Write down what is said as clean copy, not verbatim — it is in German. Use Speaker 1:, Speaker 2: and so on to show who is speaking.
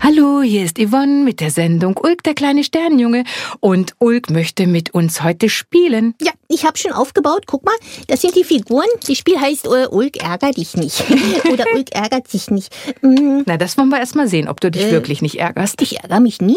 Speaker 1: Hallo, hier ist Yvonne mit der Sendung Ulk, der kleine Sternenjunge. Und Ulk möchte mit uns heute spielen.
Speaker 2: Ja, ich habe schon aufgebaut. Guck mal, das sind die Figuren. Das Spiel heißt Ulk ärgert dich nicht. Oder Ulk ärgert sich nicht.
Speaker 1: Na, das wollen wir erst mal sehen, ob du dich wirklich nicht ärgerst.
Speaker 2: Ich ärgere mich nie.